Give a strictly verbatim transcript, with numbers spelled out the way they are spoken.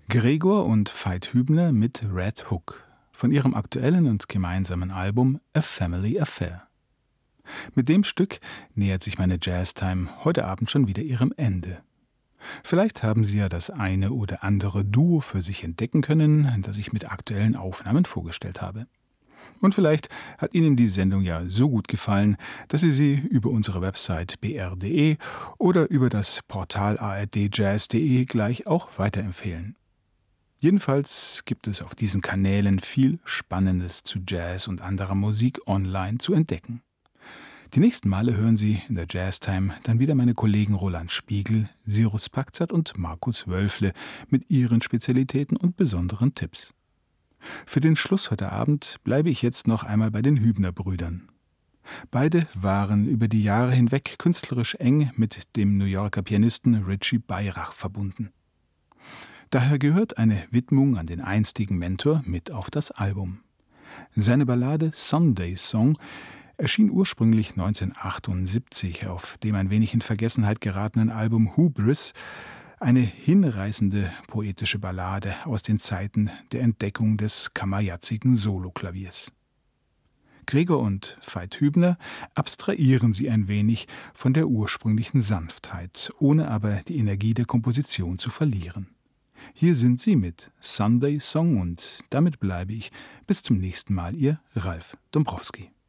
Gregor und Veit Hübner mit Red Hook von ihrem aktuellen und gemeinsamen Album A Family Affair. Mit dem Stück nähert sich meine Jazztime heute Abend schon wieder ihrem Ende. Vielleicht haben Sie ja das eine oder andere Duo für sich entdecken können, das ich mit aktuellen Aufnahmen vorgestellt habe. Und vielleicht hat Ihnen die Sendung ja so gut gefallen, dass Sie sie über unsere Website b r punkt d e oder über das Portal a r d jazz punkt d e gleich auch weiterempfehlen. Jedenfalls gibt es auf diesen Kanälen viel Spannendes zu Jazz und anderer Musik online zu entdecken. Die nächsten Male hören Sie in der Jazztime dann wieder meine Kollegen Roland Spiegel, Cyrus Packzatt und Markus Wölfle mit ihren Spezialitäten und besonderen Tipps. Für den Schluss heute Abend bleibe ich jetzt noch einmal bei den Hübner-Brüdern. Beide waren über die Jahre hinweg künstlerisch eng mit dem New Yorker Pianisten Richie Beirach verbunden. Daher gehört eine Widmung an den einstigen Mentor mit auf das Album. Seine Ballade Sunday Song erschien ursprünglich neunzehnhundertachtundsiebzig auf dem ein wenig in Vergessenheit geratenen Album Hubris, eine hinreißende poetische Ballade aus den Zeiten der Entdeckung des kammerjatzigen Soloklaviers. Gregor und Veit Hübner abstrahieren sie ein wenig von der ursprünglichen Sanftheit, ohne aber die Energie der Komposition zu verlieren. Hier sind sie mit Sunday Song und damit bleibe ich bis zum nächsten Mal, Ihr Ralf Dombrowski.